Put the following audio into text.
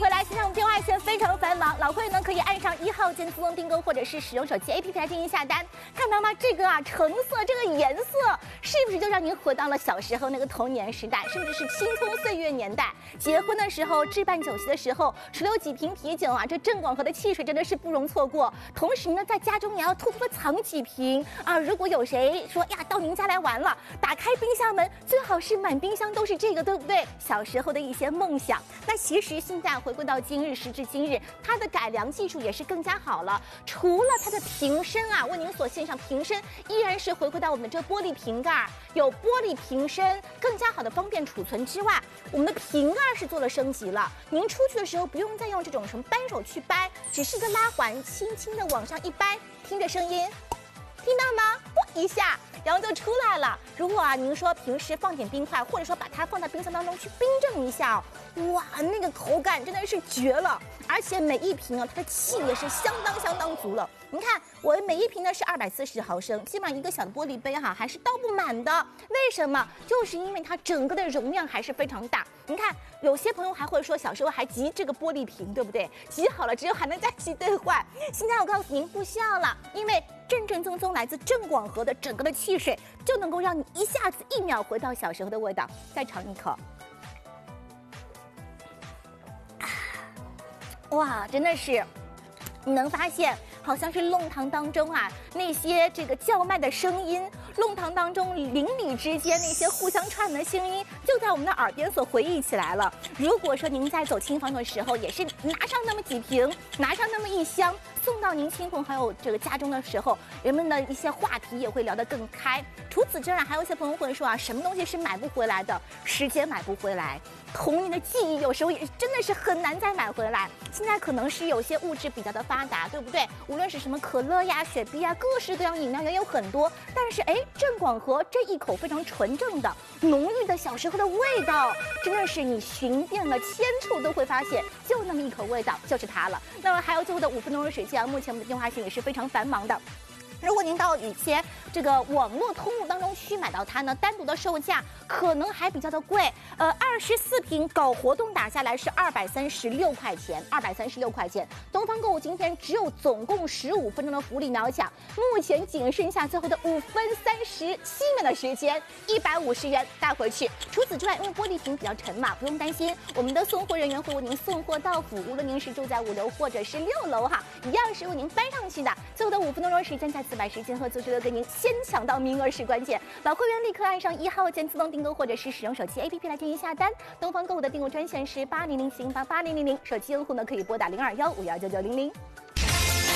回来，现在我们电话线非常繁忙，老会员呢可以按上1号键自动订购，或者是使用手机 APP 来进行下单。看到吗？这个橙色这个颜色，是不是就让您回到了小时候那个童年时代，甚至是青葱岁月年代？结婚的时候，置办酒席的时候，手里有几瓶啤酒啊，这郑广和的汽水真的是不容错过。同时呢，在家中也要偷偷的藏几瓶啊。如果有谁说呀到您家来玩了，打开冰箱门，最好是满冰箱都是这个，对不对？小时候的一些梦想。那其实现在回归到今日，时至今日，它的改良技术也是更加好了。除了它的瓶身啊，为您所献上瓶身依然是回归到我们的这个玻璃瓶盖，有玻璃瓶身，更加好的方便储存之外，我们的瓶盖是做了升级了。您出去的时候不用再用这种什么扳手去掰，只是一个拉环，轻轻的往上一掰，听着声音，听到吗？啵一下。然后就出来了。如果啊，您说平时放点冰块，或者说把它放在冰箱当中去冰镇一下哦，哇，那个口感真的是绝了！而且每一瓶啊，它的气也是相当足了。您看，我每一瓶呢是240毫升，基本上一个小的玻璃杯哈，还是倒不满的。为什么？就是因为它整个的容量还是非常大。您看，有些朋友还会说小时候还集这个玻璃瓶，对不对？集好了之后还能再去兑换。现在我告诉您不需要了，因为正宗来自郑广和的整个的汽水，就能够让你一下子1秒回到小时候的味道。再尝一口，哇，真的是，你能发现好像是弄堂当中啊那些这个叫卖的声音，弄堂当中邻里之间那些互相传的声音，就在我们的耳边所回忆起来了。如果说您在走亲访友的时候，也是拿上那么几瓶，拿上那么一箱，送到您亲朋好友这个家中的时候，人们的一些话题也会聊得更开。除此之外，还有一些朋友会说啊，什么东西是买不回来的？时间买不回来，童年的记忆有时候也真的是很难再买回来。现在可能是有些物质比较的发达，对不对？无论是什么可乐呀、雪碧呀，各式各样饮料也有很多。但是郑广和这一口非常纯正的、浓郁的小时候的味道，真的是你寻遍了千处都会发现，就那么一口味道就是它了。那么还有最后的5分钟的时间，目前我们的电话线也是非常繁忙的。如果您到以前这个网络通路当中去买到它呢，单独的售价可能还比较的贵。24瓶搞活动打下来是236块钱，236块钱。东方购物今天只有总共15分钟的福利秒抢，目前仅剩下最后的5分37秒的时间，150元带回去。除此之外，因为玻璃瓶比较沉嘛，不用担心，我们的送货人员会为您送货到府，无论您是住在5楼或者是6楼哈，一样是为您搬上去的。最后的5分钟的时间再次把时间和组织的给您先抢到名额是关键，老会员立刻按上1号键自动订购，或者是使用手机 APP 来进行下单。东方购物的订购专线是8007888000，手机用户呢可以拨打0215199900。